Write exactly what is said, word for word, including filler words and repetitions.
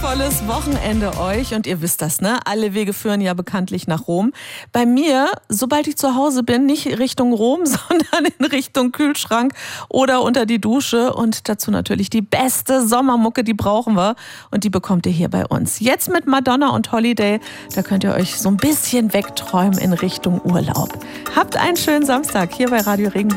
wundervolles Wochenende euch. Und ihr wisst das, ne? Alle Wege führen ja bekanntlich nach Rom. Bei mir, sobald ich zu Hause bin, nicht Richtung Rom, sondern in Richtung Kühlschrank oder unter die Dusche. Und dazu natürlich die beste Sommermucke, die brauchen wir. Und die bekommt ihr hier bei uns. Jetzt mit Madonna und Holiday. Da könnt ihr euch so ein bisschen wegträumen in Richtung Urlaub. Habt einen schönen Samstag hier bei Radio Regenbogen.